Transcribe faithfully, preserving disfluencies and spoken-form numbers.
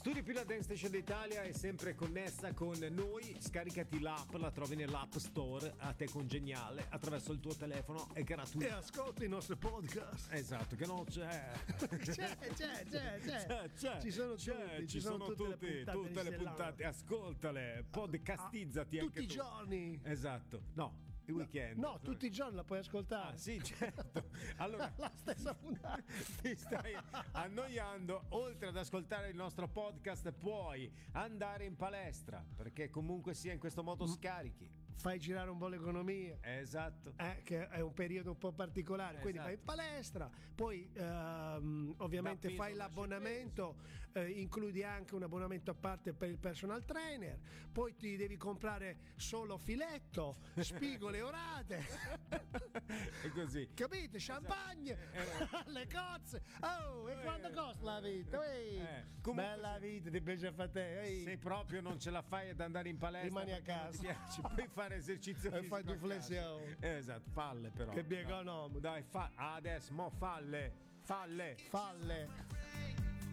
Studi Più la Dance Station d'Italia è sempre connessa con noi. Scaricati l'app, la trovi nell'app store, a te congeniale, attraverso il tuo telefono, è gratuito. E ascolti i nostri podcast. Esatto, che non c'è. c'è, c'è, c'è, c'è, c'è, c'è. Ci sono c'è, tutti, ci sono, sono tutte, tutte le puntate, tutte le puntate. Ascoltale, podcastizzati ah, anche tutti tu. i giorni. Esatto, no. Il weekend. No, no, tutti i giorni la puoi ascoltare. Ah, sì, certo. Allora, la stessa puntata. Ti stai annoiando. Oltre ad ascoltare il nostro podcast, puoi andare in palestra, perché comunque sia in questo modo scarichi. Fai girare un po' l'economia. Esatto. Eh, che è un periodo un po' particolare. Esatto. Quindi vai in palestra, poi ehm, ovviamente fai l'abbonamento, eh, includi anche un abbonamento a parte per il personal trainer, poi ti devi comprare solo filetto, spigole orate. E così. Capite? Champagne, esatto. Le cozze. Oh, e eh, quanto costa la vita? Eh, bella vita, ti piace a fare te. Ehi. Se proprio non ce la fai ad andare in palestra, rimani a casa. Puoi fare esercizio e fai due flessioni. Esatto, falle però. Che economico. Dai, fa- adesso mo falle, falle, falle.